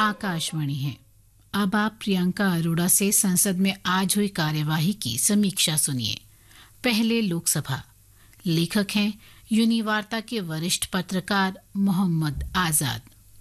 आकाशवाणी है। अब आप प्रियंका अरोड़ा से संसद में आज हुई कार्यवाही की समीक्षा सुनिए। पहले लोकसभा। लेखक हैं यूनिवार्ता के वरिष्ठ पत्रकार मोहम्मद आजाद।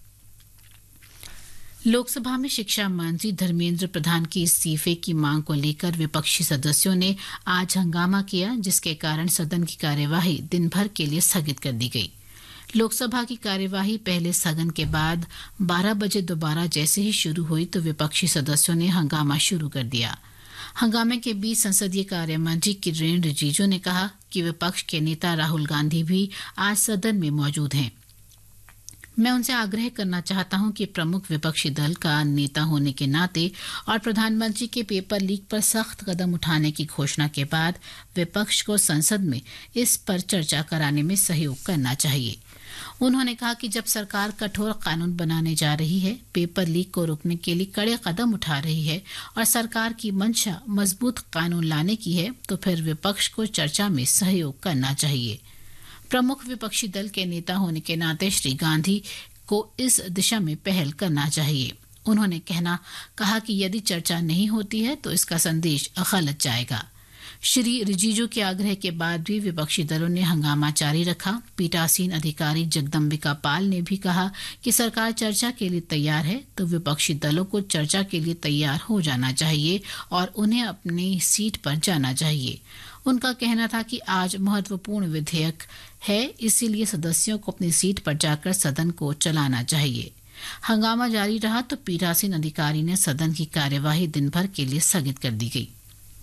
लोकसभा में शिक्षा मंत्री धर्मेंद्र प्रधान के इस्तीफे की मांग को लेकर विपक्षी सदस्यों ने आज हंगामा किया, जिसके कारण सदन की कार्यवाही दिन भर के लिए स्थगित कर दी गई। लोकसभा की कार्यवाही पहले स्थगन के बाद 12 बजे दोबारा जैसे ही शुरू हुई तो विपक्षी सदस्यों ने हंगामा शुरू कर दिया। हंगामे के बीच संसदीय कार्य मंत्री किरेन रिजिजू ने कहा कि विपक्ष के नेता राहुल गांधी भी आज सदन में मौजूद हैं। मैं उनसे आग्रह करना चाहता हूं कि प्रमुख विपक्षी दल का नेता होने के नाते और प्रधानमंत्री के पेपर लीक पर सख्त कदम उठाने की घोषणा के बाद विपक्ष को संसद में इस पर चर्चा कराने में सहयोग करना चाहिए। उन्होंने कहा कि जब सरकार कठोर कानून बनाने जा रही है, पेपर लीक को रोकने के लिए कड़े कदम उठा रही है और सरकार की मंशा मजबूत कानून लाने की है, तो फिर विपक्ष को चर्चा में सहयोग करना चाहिए। प्रमुख विपक्षी दल के नेता होने के नाते श्री गांधी को इस दिशा में पहल करना चाहिए। उन्होंने कहा कि यदि चर्चा नहीं होती है तो इसका संदेश गलत जाएगा। श्री रिजिजू के आग्रह के बाद भी विपक्षी दलों ने हंगामा जारी रखा। पीठासीन अधिकारी जगदम्बिका पाल ने भी कहा कि सरकार चर्चा के लिए तैयार है, तो विपक्षी दलों को चर्चा के लिए तैयार हो जाना चाहिए और उन्हें अपनी सीट पर जाना चाहिए। उनका कहना था कि आज महत्वपूर्ण विधेयक है, इसीलिए सदस्यों को अपनी सीट पर जाकर सदन को चलाना चाहिए। हंगामा जारी रहा तो पीठासीन अधिकारी ने सदन की कार्यवाही दिन भर के लिए स्थगित कर दी गई।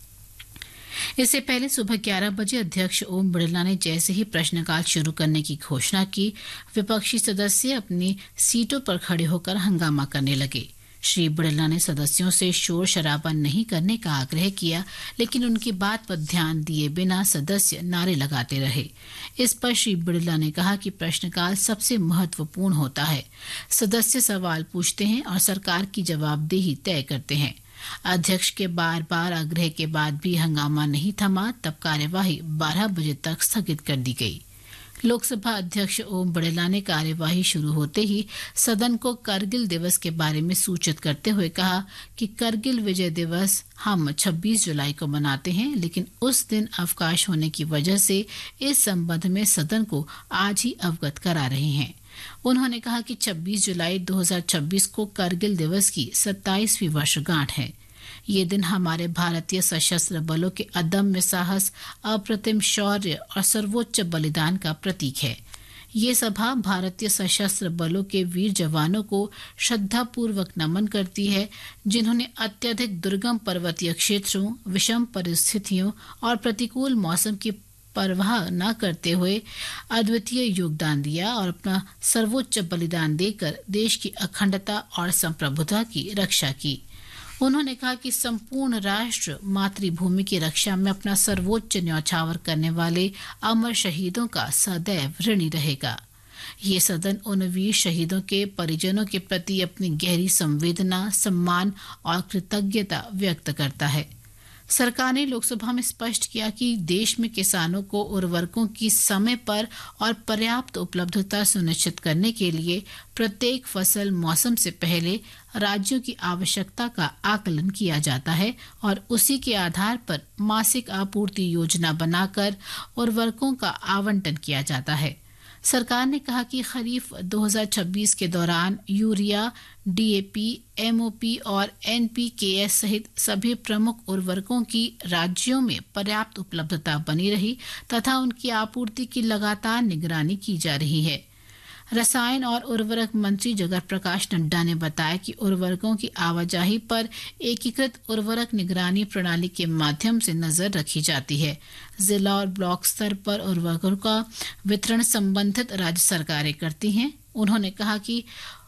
इससे पहले सुबह 11 बजे अध्यक्ष ओम बिरला ने जैसे ही प्रश्नकाल शुरू करने की घोषणा की, विपक्षी सदस्य अपनी सीटों पर खड़े होकर हंगामा करने लगे। श्री बिरला ने सदस्यों से शोर शराबा नहीं करने का आग्रह किया, लेकिन उनकी बात पर ध्यान दिए बिना सदस्य नारे लगाते रहे। इस पर श्री बिरला ने कहा कि प्रश्नकाल सबसे महत्वपूर्ण होता है। सदस्य सवाल पूछते हैं और सरकार की जवाबदेही तय करते हैं। अध्यक्ष के बार बार आग्रह के बाद भी हंगामा नहीं थमा, तब कार्यवाही 12 बजे तक स्थगित कर दी गई। लोकसभा अध्यक्ष ओम बिरला ने कार्यवाही शुरू होते ही सदन को करगिल दिवस के बारे में सूचित करते हुए कहा कि करगिल विजय दिवस हम 26 जुलाई को मनाते हैं, लेकिन उस दिन अवकाश होने की वजह से इस संबंध में सदन को आज ही अवगत करा रहे हैं। उन्होंने कहा कि 26 जुलाई 2026 को करगिल दिवस की 27वीं वर्षगांठ है। ये दिन हमारे भारतीय सशस्त्र बलों के अदम्य साहस, अप्रतिम शौर्य और सर्वोच्च बलिदान का प्रतीक है। ये सभा भारतीय सशस्त्र बलों के वीर जवानों को श्रद्धापूर्वक नमन करती है, जिन्होंने अत्यधिक दुर्गम पर्वतीय क्षेत्रों, विषम परिस्थितियों और प्रतिकूल मौसम की परवाह न करते हुए अद्वितीय योगदान दिया और अपना सर्वोच्च बलिदान देकर देश की अखंडता और संप्रभुता की रक्षा की। उन्होंने कहा कि संपूर्ण राष्ट्र मातृभूमि की रक्षा में अपना सर्वोच्च न्यौछावर करने वाले अमर शहीदों का सदैव ऋणी रहेगा। ये सदन उन वीर शहीदों के परिजनों के प्रति अपनी गहरी संवेदना, सम्मान और कृतज्ञता व्यक्त करता है। सरकार ने लोकसभा में स्पष्ट किया कि देश में किसानों को उर्वरकों की समय पर और पर्याप्त उपलब्धता सुनिश्चित करने के लिए प्रत्येक फसल मौसम से पहले राज्यों की आवश्यकता का आकलन किया जाता है और उसी के आधार पर मासिक आपूर्ति योजना बनाकर उर्वरकों का आवंटन किया जाता है। सरकार ने कहा कि खरीफ 2026 के दौरान यूरिया, डीएपी, एमओपी और एनपीकेएस सहित सभी प्रमुख उर्वरकों की राज्यों में पर्याप्त उपलब्धता बनी रही तथा उनकी आपूर्ति की लगातार निगरानी की जा रही है। रसायन और उर्वरक मंत्री जगत प्रकाश नड्डा ने बताया कि उर्वरकों की आवाजाही पर एकीकृत उर्वरक निगरानी प्रणाली के माध्यम से नजर रखी जाती है। जिला और ब्लॉक स्तर पर उर्वरकों का वितरण संबंधित राज्य सरकारें करती हैं। उन्होंने कहा कि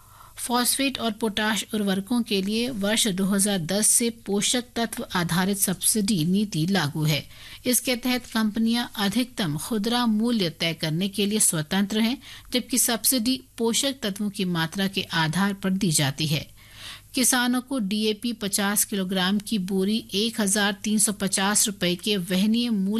फॉस्फेट और पोटाश उर्वरकों के लिए वर्ष 2010 से पोषक तत्व आधारित सब्सिडी नीति लागू है। इसके तहत कंपनियां अधिकतम खुदरा मूल्य तय करने के लिए स्वतंत्र हैं, जबकि सब्सिडी पोषक तत्वों की मात्रा के आधार पर दी जाती है। किसानों को डीएपी 50 किलोग्राम की बोरी 1,350 रुपए के वहनीय मूल्य